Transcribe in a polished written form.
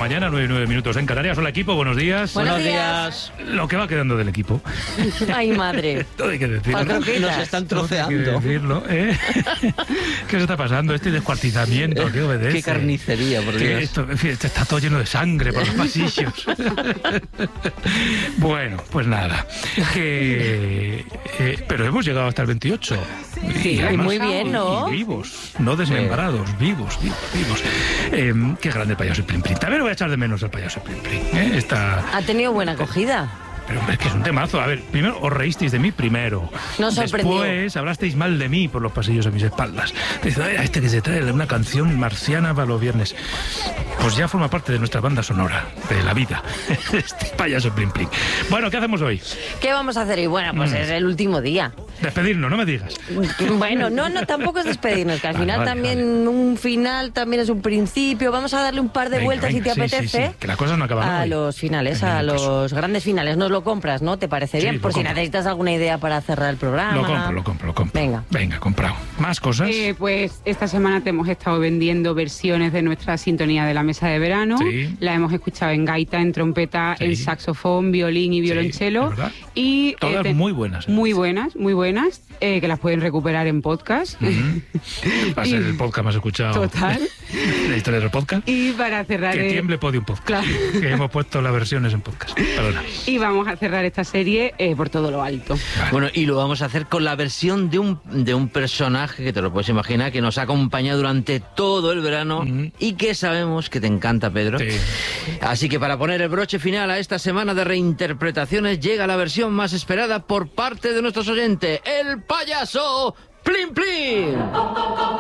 mañana, 9:09 en Canarias. Hola, equipo, buenos días. Buenos días. Lo que va quedando del equipo. Ay, madre. Todo hay que decirlo. Nos están Todo hay que troceando. decirlo, ¿eh? ¿Qué se está pasando? Este descuartizamiento, ¿qué obedece? Qué carnicería, por Que Dios. esto, en fin, esto está todo lleno de sangre por los pasillos. Bueno, pues nada. Pero hemos llegado hasta el 28. Sí, además, muy bien, ¿no? Y vivos, no desmembrados, vivos. Qué grande el payaso Plin Plin. También lo voy a echar de menos el payaso Plin Plin. Ha tenido buena acogida. Pero hombre, es que es un temazo. A ver, primero os reísteis de mí primero. Nos sorprendió. Después hablasteis mal de mí por los pasillos a mis espaldas. Dice, "Ay, este que se trae una canción marciana para los viernes". Pues ya forma parte de nuestra banda sonora, de la vida. Este payaso Plin Plin. Bueno, ¿qué hacemos hoy? ¿Qué vamos a hacer hoy? Bueno, pues es el último día. Despedirnos, no me digas. Bueno, no, tampoco es despedirnos, que al Vale, final vale, también un final también es un principio. Vamos a darle un par de Venga, vueltas venga, si te sí, apetece. sí, que las cosas no acaban a hoy. los finales, Venga, a pues. los grandes finales. Nos lo compras, ¿no? ¿Te parece Sí, bien? lo Por si compro. necesitas alguna idea para cerrar el programa. Lo compro. Venga. Comprado. ¿Más cosas? Pues esta semana te hemos estado vendiendo versiones de nuestra sintonía de la mesa de verano. Sí. La hemos escuchado en gaita, en trompeta, Sí. en saxofón, violín y violonchelo. es verdad. Y Todas muy buenas. Muy buenas, que las pueden recuperar en podcast. Va a ser el podcast más escuchado. Total. La historia del podcast. Y para cerrar... Que tiemble Podium Podcast. Claro. Que hemos puesto las versiones en podcast. Perdona. Y vamos a cerrar esta serie por todo lo alto. Bueno, y lo vamos a hacer con la versión de un personaje que te lo puedes imaginar, que nos ha acompañado durante todo el verano y que sabemos que te encanta, Pedro. Sí. Así que para poner el broche final a esta semana de reinterpretaciones llega la versión más esperada por parte de nuestros oyentes, el payaso Plin Plin.